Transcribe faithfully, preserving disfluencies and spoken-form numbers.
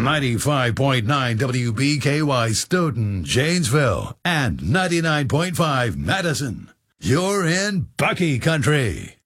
ninety-five point nine W B K Y Stoughton, Janesville, and ninety-nine point five Madison. You're in Bucky Country.